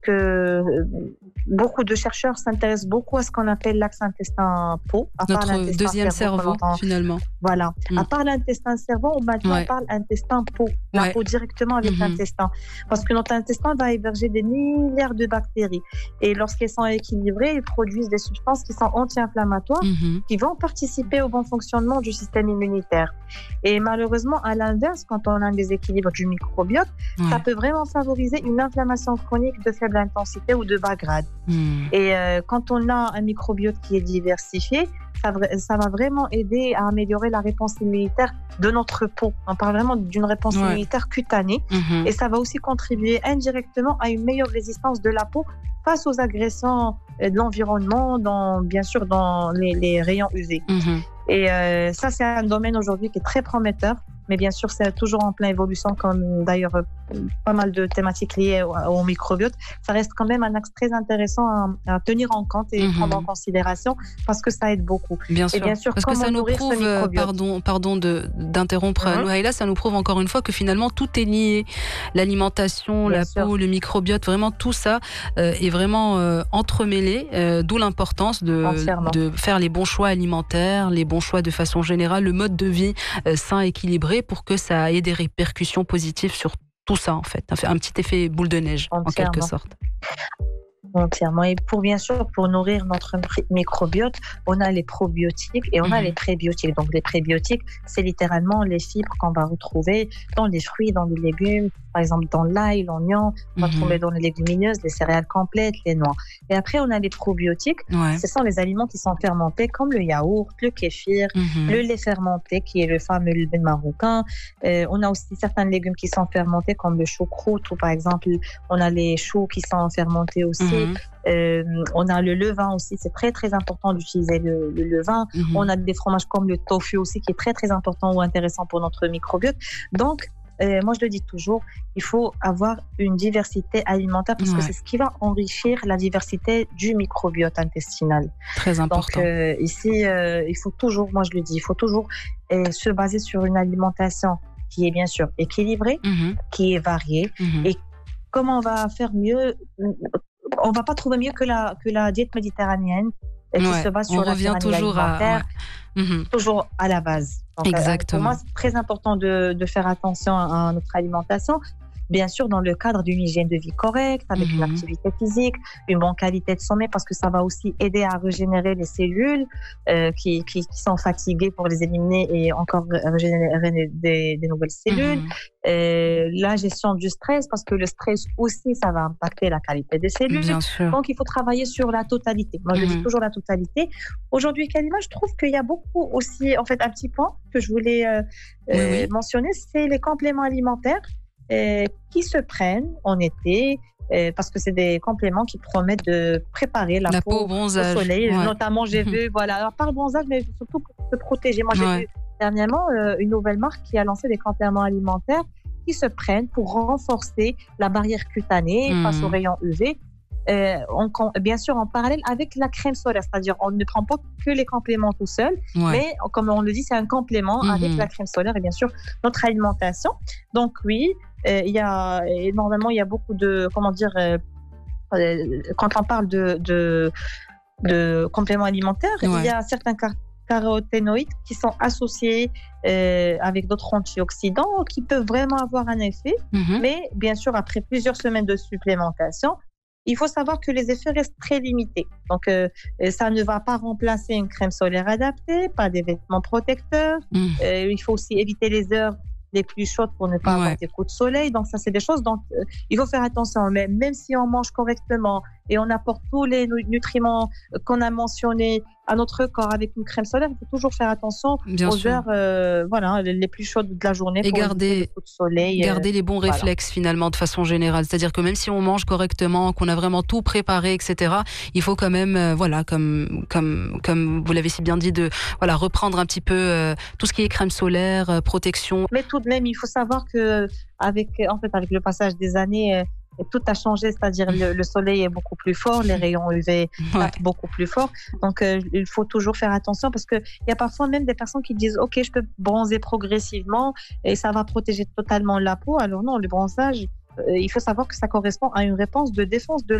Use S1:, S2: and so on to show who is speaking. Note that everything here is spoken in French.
S1: que beaucoup de chercheurs s'intéressent beaucoup à ce qu'on appelle l'axe intestin-peau.
S2: Notre deuxième cerveau, finalement.
S1: Voilà. À part l'intestin-cerveau, maintenant on parle intestin-peau. La peau directement avec l'intestin. Parce que notre intestin va héberger des milliards de bactéries. Et lorsqu'elles sont équilibrées, ils produisent des substances qui sont anti-inflammatoires, qui vont participer au bon fonctionnement du système immunitaire. Et malheureusement, à l'inverse, quand on a un déséquilibre du microbiote, ça peut vraiment favoriser une inflammation chronique de faible intensité ou de bas grade. Et quand on a un microbiote qui est diversifié, ça va vraiment aider à améliorer la réponse immunitaire de notre peau. On parle vraiment d'une réponse immunitaire cutanée. Et ça va aussi contribuer indirectement à une meilleure résistance de la peau face aux agressions de l'environnement, bien sûr dans les rayons UV. Et ça, c'est un domaine aujourd'hui qui est très prometteur. Mais bien sûr, c'est toujours en pleine évolution, comme d'ailleurs pas mal de thématiques liées au microbiote. Ça reste quand même un axe très intéressant à tenir en compte et prendre en considération parce que ça aide beaucoup.
S2: Bien sûr, parce que ça nous prouve, pardon d'interrompre Nouhaila, ça nous prouve encore une fois que finalement tout est lié. L'alimentation, la peau, le microbiote, vraiment tout ça est vraiment entremêlé, d'où l'importance de faire les bons choix alimentaires, les bons choix de façon générale, le mode de vie sain, équilibré, pour que ça ait des répercussions positives sur tout ça, en fait. Un petit effet boule de neige, en quelque sorte.
S1: Entièrement. Et bien sûr, pour nourrir notre microbiote, on a les probiotiques et on a les prébiotiques. Donc, les prébiotiques, c'est littéralement les fibres qu'on va retrouver dans les fruits, dans les légumes, par exemple dans l'ail, l'oignon, on va trouver dans les légumineuses, les céréales complètes, les noix. Et après, on a les probiotiques. Ce sont les aliments qui sont fermentés, comme le yaourt, le kéfir, le lait fermenté, qui est le fameux lait marocain. On a aussi certains légumes qui sont fermentés, comme le choucroute, ou par exemple, on a les choux qui sont fermentés aussi. On a le levain aussi, c'est très très important d'utiliser le levain. On a des fromages comme le tofu aussi, qui est très très important ou intéressant pour notre microbiote. Donc, moi je le dis toujours, il faut avoir une diversité alimentaire parce que c'est ce qui va enrichir la diversité du microbiote intestinal.
S2: Très important.
S1: Donc ici, il faut toujours, moi je le dis, il faut toujours se baser sur une alimentation qui est bien sûr équilibrée, qui est variée. Et comment on va faire mieux? On va pas trouver mieux que la diète méditerranéenne qui se base sur la pyramide alimentaire, toujours à la base. Donc,
S2: exactement.
S1: Pour moi, c'est très important de faire attention à notre alimentation. Bien sûr, dans le cadre d'une hygiène de vie correcte, avec une activité physique, une bonne qualité de sommeil, parce que ça va aussi aider à régénérer les cellules qui sont fatiguées pour les éliminer et encore régénérer des nouvelles cellules. La gestion du stress, parce que le stress aussi, ça va impacter la qualité des cellules.
S2: Bien sûr.
S1: Donc, il faut travailler sur la totalité. Moi, je dis toujours la totalité. Aujourd'hui, Kalima, je trouve qu'il y a beaucoup aussi, en fait, un petit point que je voulais mentionner, c'est les compléments alimentaires qui se prennent en été, parce que c'est des compléments qui promettent de préparer la peau
S2: au bronzage.
S1: Au soleil. Notamment, j'ai vu, alors pas le bronzage, mais surtout pour se protéger. Moi, j'ai vu dernièrement une nouvelle marque qui a lancé des compléments alimentaires qui se prennent pour renforcer la barrière cutanée face aux rayons UV. Bien sûr en parallèle avec la crème solaire, c'est-à-dire on ne prend pas que les compléments tout seul, mais comme on le dit, c'est un complément avec la crème solaire et bien sûr notre alimentation. Donc oui, normalement il y a beaucoup de quand on parle de compléments alimentaires, il y a certains caroténoïdes qui sont associés avec d'autres antioxydants qui peuvent vraiment avoir un effet, mais bien sûr après plusieurs semaines de supplémentation, il faut savoir que les effets restent très limités. Donc, ça ne va pas remplacer une crème solaire adaptée, pas des vêtements protecteurs. Il faut aussi éviter les heures les plus chaudes pour ne pas avoir des coups de soleil. Donc, ça, c'est des choses dont il faut faire attention. Mais même si on mange correctement et on apporte tous les nutriments qu'on a mentionnés à notre corps avec une crème solaire, il faut toujours faire attention aux heures les plus chaudes de la journée
S2: et
S1: pour garder les coups de soleil.
S2: Garder les bons réflexes finalement de façon générale. C'est-à-dire que même si on mange correctement, qu'on a vraiment tout préparé, etc., il faut quand même, comme vous l'avez si bien dit, reprendre un petit peu tout ce qui est crème solaire, protection.
S1: Mais tout de même, il faut savoir que avec le passage des années, tout a changé, c'est-à-dire le soleil est beaucoup plus fort, les rayons UV tapent beaucoup plus fort. Donc, il faut toujours faire attention parce qu'il y a parfois même des personnes qui disent « Ok, je peux bronzer progressivement et ça va protéger totalement la peau ». Alors non, le bronzage, il faut savoir que ça correspond à une réponse de défense de